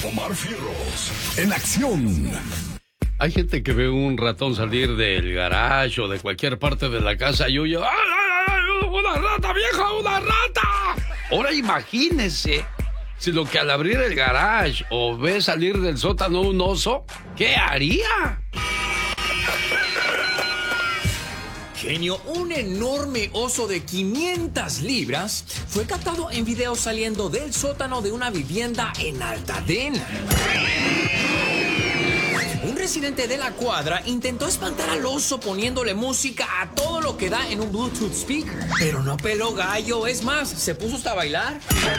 Omar Fierros, en acción. Hay gente que ve un ratón salir del garage o de cualquier parte de la casa y huye. ¡Ay, una rata, vieja, una rata! Ahora imagínese si lo que al abrir el garage o ve salir del sótano un oso, ¿qué haría? Genio, un enorme oso de 500 libras fue captado en video saliendo del sótano de una vivienda en Altadena. Un residente de la cuadra intentó espantar al oso poniéndole música a todo lo que da en un Bluetooth speaker, pero no peló gallo, es más, se puso hasta a bailar.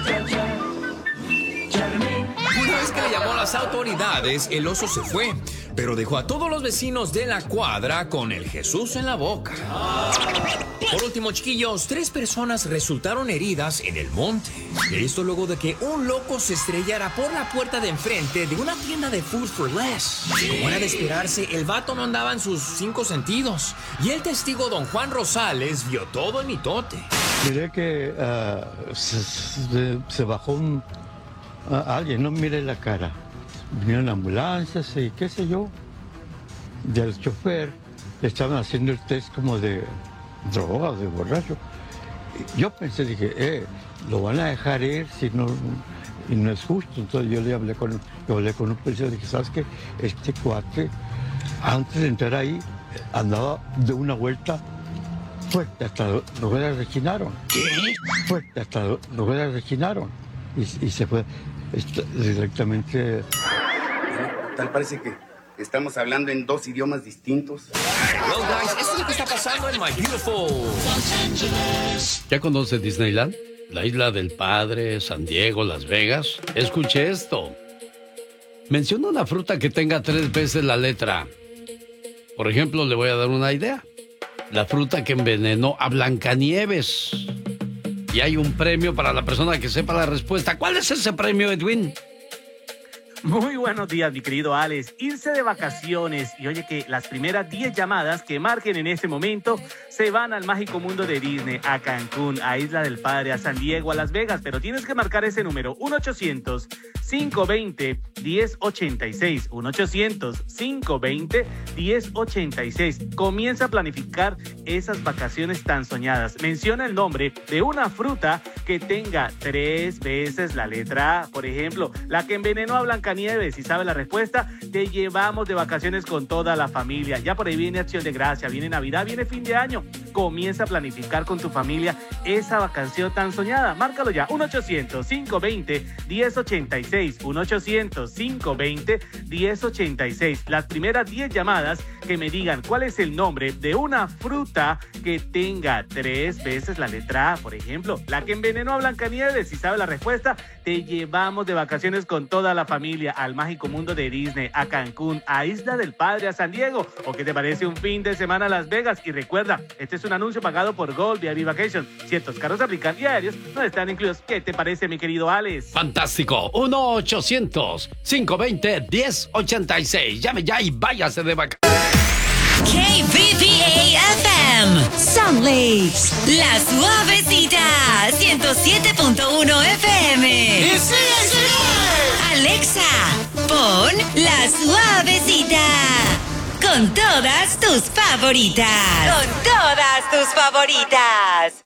Una vez que le llamó a las autoridades, el oso se fue, pero dejó a todos los vecinos de la cuadra con el Jesús en la boca. Por último, chiquillos, 3 personas resultaron heridas en el monte. Esto luego de que un loco se estrellara por la puerta de enfrente de una tienda de Food for Less. Como era de esperarse, el vato no andaba en sus 5 sentidos. Y el testigo don Juan Rosales vio todo el mitote. Miré que se bajó alguien, no miré la cara. Vinieron ambulancias y qué sé yo. Del chofer le estaban haciendo el test como de droga, de borracho. Yo pensé, dije, lo van a dejar ir si no, y no es justo. Entonces yo hablé con un policía y dije, ¿sabes qué? Este cuate, antes de entrar ahí, andaba de una vuelta fuerte, hasta las ruedas rechinaron. ¿Qué? Fuerte, hasta las ruedas rechinaron. Y se fue directamente. Tal parece que estamos hablando en 2 idiomas distintos. Well, guys, esto es lo que está pasando en My Beautiful ¿Ya conoce Disneyland? La Isla del Padre, San Diego, Las Vegas. Escuche esto. Menciona una fruta que tenga 3 veces la letra. Por ejemplo, le voy a dar una idea. La fruta que envenenó a Blancanieves. Y hay un premio para la persona que sepa la respuesta. ¿Cuál es ese premio, Edwin? Muy buenos días, mi querido Alex. Irse de vacaciones y oye que las primeras 10 llamadas que marquen en este momento se van al mágico mundo de Disney, a Cancún, a Isla del Padre, a San Diego, a Las Vegas, pero tienes que marcar ese número, 1-800-520-1086, 1-800-520-1086. Comienza a planificar esas vacaciones tan soñadas. Menciona el nombre de una fruta que tenga 3 veces la letra A. Por ejemplo, la que envenenó a Blancanieves. Si sabes la respuesta, te llevamos de vacaciones con toda la familia. Ya por ahí viene Acción de Gracia, viene Navidad, viene fin de año. Comienza a planificar con tu familia esa vacación tan soñada. Márcalo ya, 1-800-520-1086, 1-800-520-1086. Las primeras 10 llamadas que me digan cuál es el nombre de una fruta que tenga 3 veces la letra A. Por ejemplo, la que envenenó a Blancanieves. Si sabes la respuesta, te llevamos de vacaciones con toda la familia al mágico mundo de Disney, a Cancún, a Isla del Padre, a San Diego. ¿O qué te parece un fin de semana a Las Vegas? Y recuerda, este es un anuncio pagado por Gold VIP Vacation. Ciertos carros aplican y aéreos no están incluidos. ¿Qué te parece, mi querido Alex? Fantástico. 1-800-520-1086. Llame ya y váyase de vacaciones. KBPA-FM Sound Lakes, La Suavecita, 107.1 FM. ¡Y sigue! Alexa, pon La Suavecita. Con todas tus favoritas. Con todas tus favoritas.